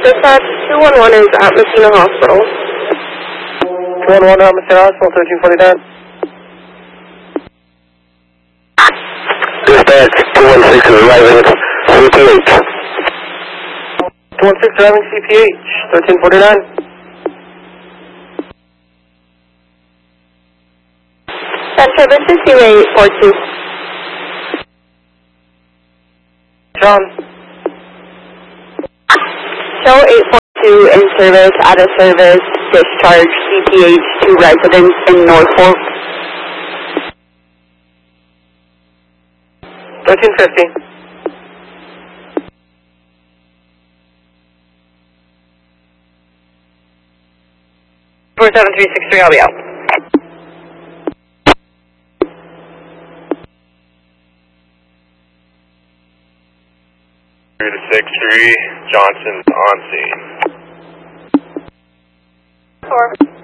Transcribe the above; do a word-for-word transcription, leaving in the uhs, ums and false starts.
Dispatch, two one one is at Messina Hospital. two one one at Messina Hospital, thirteen forty-nine. Dispatch, two one six is arriving at C P H. two one six arriving C P H, thirteen forty-nine. Metro, this is U eight four two. John. Show eight four two in service, out of service, discharge C P H to residents in Norfolk. thirteen fifty. four seven three six three, I'll be out. three to six three, Johnson's on scene. Four.